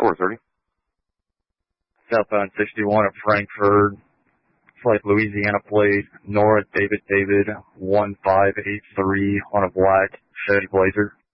430. Southbound 61 at Frankfurt. Flight Louisiana plate, Nora David 1583 on a black Chevy Blazer.